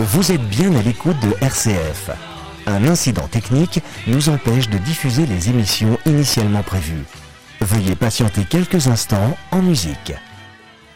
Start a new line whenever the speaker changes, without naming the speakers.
Vous êtes bien à l'écoute de RCF. Un incident technique nous empêche de diffuser les émissions initialement prévues. Veuillez patienter quelques instants en musique.